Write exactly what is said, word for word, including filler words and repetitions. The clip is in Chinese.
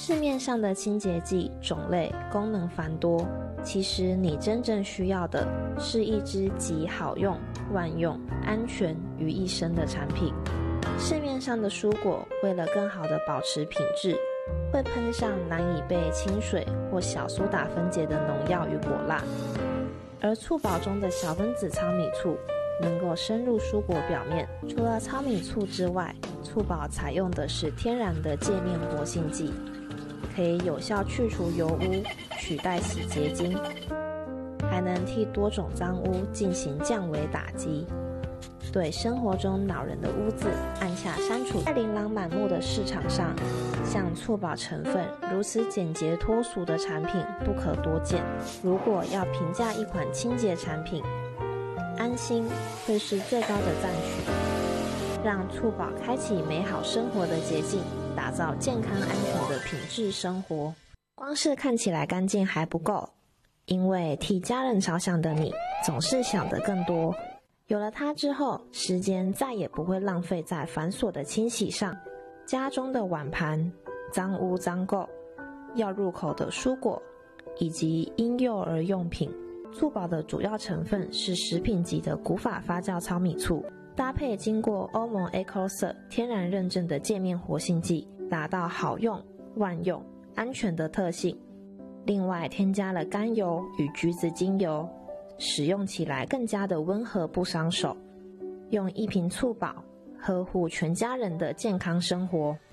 市面上的清洁剂种类功能繁多，其实你真正需要的是一支集好用、万用、安全于一身的产品。市面上的蔬果为了更好的保持品质，会喷上难以被清水或小苏打分解的农药与果蜡，而醋宝中的小分子糙米醋能够深入蔬果表面。除了糙米醋之外，醋宝采用的是天然的界面活性剂，可以有效去除油污，取代洗洁精，还能替多种脏污进行降维打击，对生活中恼人的污渍按下删除。在琳琅满目的市场上，像醋宝成分如此简洁脱俗的产品不可多见。如果要评价一款清洁产品，安心会是最高的赞许。让醋宝开启美好生活的捷径，打造健康安全的品质生活。光是看起来干净还不够，因为替家人着想的你总是想得更多。有了它之后，时间再也不会浪费在繁琐的清洗上。家中的碗盘、脏污脏垢、要入口的蔬果以及婴幼儿用品，醋宝的主要成分是食品级的古法发酵糙米醋，搭配经过欧盟 Ecocer 天然认证的界面活性剂，达到好用、万用、安全的特性。另外添加了甘油与橘子精油，使用起来更加的温和不伤手。用一瓶醋宝呵护全家人的健康生活。